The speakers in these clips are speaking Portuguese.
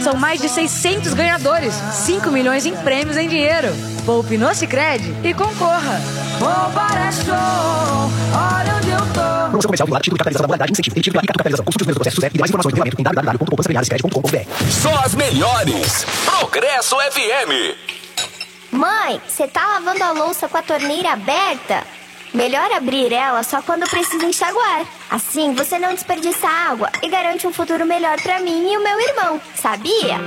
São mais de 600 ganhadores, 5 milhões em prêmios em dinheiro. Poupe no Sicredi e concorra. Poupar é show, olha onde eu tô. Promoção comercial vinculada, título de capitalização da modalidade, incentivo, emitido pela capitalização. Consulte os meus processos e mais informações em www.poupança-sicredi.com.br. Só as melhores. Progresso FM. Mãe, você tá lavando a louça com a torneira aberta? Melhor abrir ela só quando precisa enxaguar. Assim você não desperdiça água e garante um futuro melhor pra mim e o meu irmão, sabia?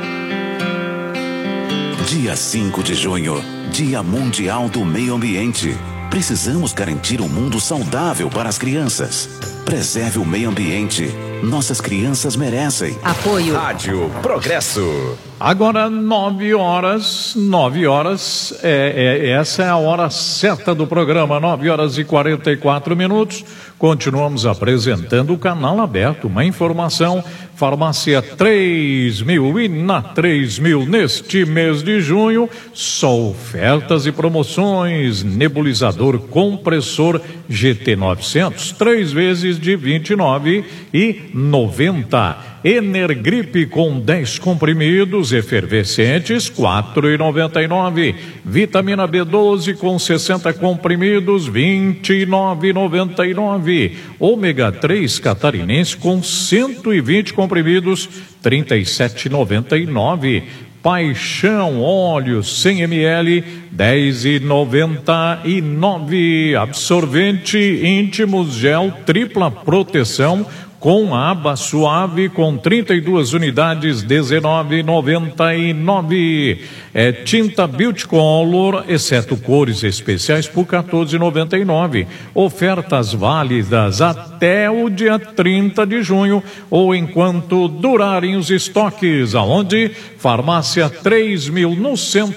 Dia 5 de junho, Dia Mundial do Meio Ambiente. Precisamos garantir um mundo saudável para as crianças. Preserve o meio ambiente. Nossas crianças merecem. Apoio Rádio Progresso. Agora 9 horas, essa é a hora certa do programa, 9h44. Continuamos apresentando o Canal Aberto, uma informação, Farmácia 3000 e na 3000 neste mês de junho, só ofertas e promoções, nebulizador compressor GT900, 3 vezes de R$ 29,90. Energrip com 10 comprimidos efervescentes, R$ 4,99. Vitamina B12 com 60 comprimidos, R$ 29,99. Ômega 3 catarinense com 120 comprimidos, R$ 37,99. Paixão óleo 100 ml, R$ 10,99. Absorvente íntimos gel tripla proteção com aba suave com 32 unidades, R$ 19,99. Tinta Beauty Color, exceto cores especiais, por R$ 14,99. Ofertas válidas até o dia 30 de junho ou enquanto durarem os estoques. Aonde? Farmácia 3000 no centro